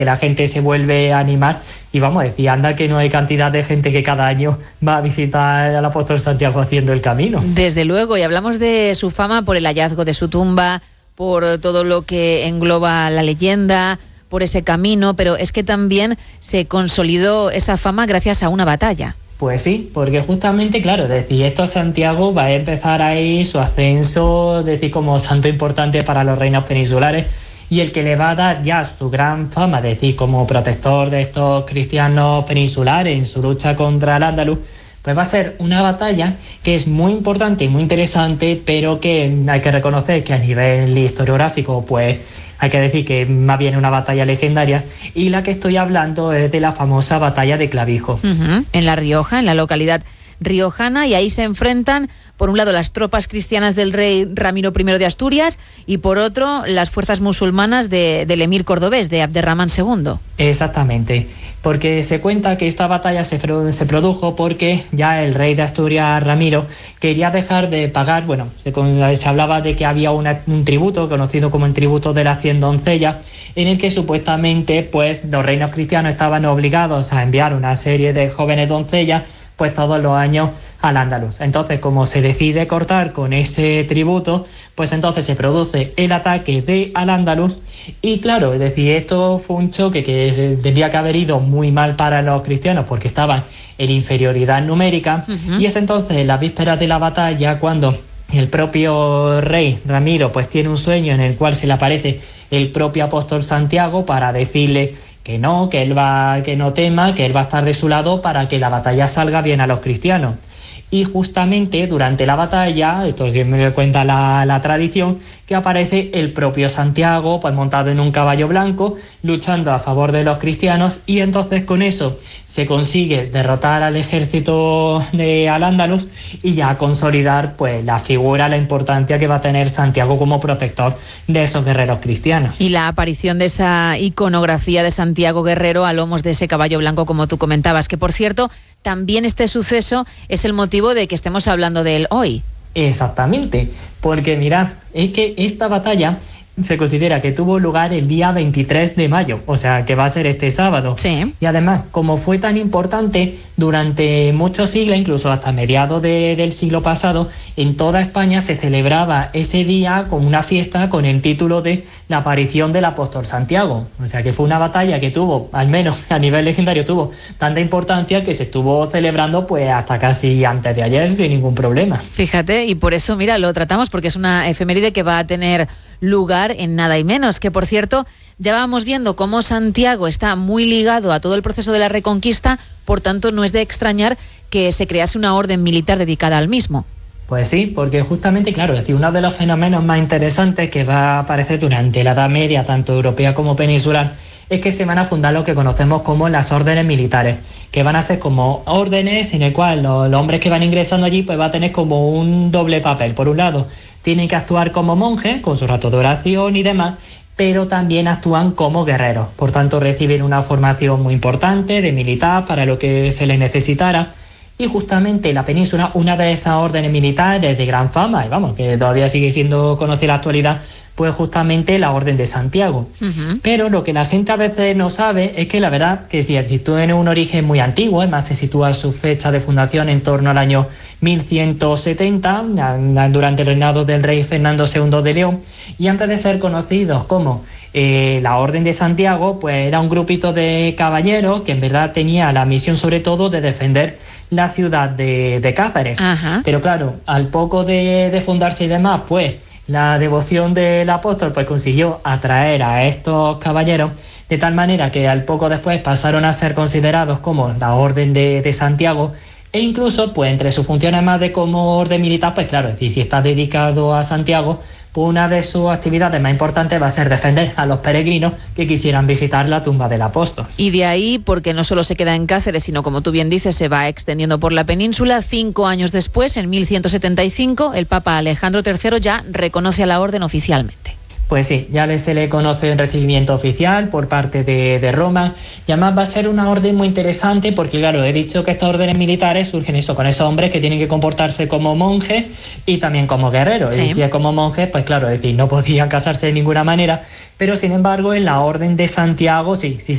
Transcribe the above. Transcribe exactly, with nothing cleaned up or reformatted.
que la gente se vuelve a animar y vamos a decir, anda que no hay cantidad de gente que cada año va a visitar al apóstol Santiago haciendo el camino. Desde luego, y hablamos de su fama por el hallazgo de su tumba, por todo lo que engloba la leyenda, por ese camino, pero es que también se consolidó esa fama gracias a una batalla. Pues sí, porque justamente, claro, decir esto Santiago va a empezar ahí su ascenso, decir como santo importante para los reinos peninsulares, y el que le va a dar ya su gran fama, es decir, como protector de estos cristianos peninsulares en su lucha contra el Andaluz, pues va a ser una batalla que es muy importante y muy interesante, pero que hay que reconocer que a nivel historiográfico, pues hay que decir que más bien una batalla legendaria, y la que estoy hablando es de la famosa batalla de Clavijo. Uh-huh. En La Rioja, en la localidad riojana, y ahí se enfrentan, por un lado, las tropas cristianas del rey Ramiro primero de Asturias y, por otro, las fuerzas musulmanas de, del emir cordobés, de Abderramán segundo. Exactamente, porque se cuenta que esta batalla se, se produjo porque ya el rey de Asturias, Ramiro, quería dejar de pagar, bueno, se, se hablaba de que había una, un tributo, conocido como el tributo de las cien doncellas, en el que supuestamente pues los reinos cristianos estaban obligados a enviar una serie de jóvenes doncellas pues todos los años al Andaluz. Entonces, como se decide cortar con ese tributo, pues entonces se produce el ataque de al Andaluz, y claro, es decir, esto fue un choque que tendría que haber ido muy mal para los cristianos porque estaban en inferioridad numérica. Uh-huh. Y es entonces en las vísperas de la batalla cuando el propio rey Ramiro pues tiene un sueño en el cual se le aparece el propio apóstol Santiago para decirle que no, que él va, que no tema, que él va a estar de su lado para que la batalla salga bien a los cristianos. Y justamente durante la batalla, esto siempre me cuenta la, la tradición, que aparece el propio Santiago, pues montado en un caballo blanco, luchando a favor de los cristianos, y entonces con eso se consigue derrotar al ejército de Al-Ándalus y ya consolidar pues la figura, la importancia que va a tener Santiago como protector de esos guerreros cristianos. Y la aparición de esa iconografía de Santiago Guerrero a lomos de ese caballo blanco, como tú comentabas, que por cierto, también este suceso es el motivo de que estemos hablando de él hoy. Exactamente, porque mirad, es que esta batalla se considera que tuvo lugar el día veintitrés de mayo, o sea que va a ser este sábado. Sí. Y además, como fue tan importante, durante muchos siglos, incluso hasta mediados de, del siglo pasado, en toda España se celebraba ese día como una fiesta con el título de la aparición del apóstol Santiago. O sea que fue una batalla que tuvo, al menos a nivel legendario, tuvo tanta importancia que se estuvo celebrando pues hasta casi antes de ayer sin ningún problema. Fíjate, y por eso, mira, lo tratamos porque es una efeméride que va a tener lugar en nada y menos, que por cierto ya vamos viendo cómo Santiago está muy ligado a todo el proceso de la Reconquista, por tanto no es de extrañar que se crease una orden militar dedicada al mismo. Pues sí, porque justamente, claro, es decir, uno de los fenómenos más interesantes que va a aparecer durante la Edad Media, tanto europea como peninsular, es que se van a fundar lo que conocemos como las órdenes militares, que van a ser como órdenes en el cual los, los hombres que van ingresando allí pues va a tener como un doble papel. Por un lado, tienen que actuar como monjes, con su rato de oración y demás, pero también actúan como guerreros. Por tanto, reciben una formación muy importante de militar para lo que se les necesitara. Y justamente la península, una de esas órdenes militares de gran fama, y vamos, que todavía sigue siendo conocida en la actualidad, pues justamente la Orden de Santiago. Uh-huh. Pero lo que la gente a veces no sabe es que la verdad que si tiene un origen muy antiguo, además se sitúa su fecha de fundación en torno al año mil ciento setenta, durante el reinado del rey Fernando segundo de León, y antes de ser conocidos como eh, la Orden de Santiago, pues era un grupito de caballeros que en verdad tenía la misión sobre todo de defender la ciudad de, de Cáceres. Uh-huh. Pero claro, al poco de, de fundarse y demás, pues la devoción del apóstol pues consiguió atraer a estos caballeros, de tal manera que al poco después pasaron a ser considerados como la Orden de, de Santiago, e incluso pues entre sus funciones más de como orden militar, pues claro, es decir, si está dedicado a Santiago, pues una de sus actividades más importantes va a ser defender a los peregrinos que quisieran visitar la tumba del apóstol. Y de ahí, porque no solo se queda en Cáceres, sino como tú bien dices, se va extendiendo por la península. Cinco años después, en mil ciento setenta y cinco, el Papa Alejandro tercero ya reconoce a la orden oficialmente. Pues sí, ya se le conoce un recibimiento oficial por parte de, de Roma, y además va a ser una orden muy interesante porque, claro, he dicho que estas órdenes militares surgen eso, con esos hombres que tienen que comportarse como monjes y también como guerreros. Sí. Y si es como monjes, pues claro, es decir, no podían casarse de ninguna manera, pero sin embargo en la Orden de Santiago sí, sí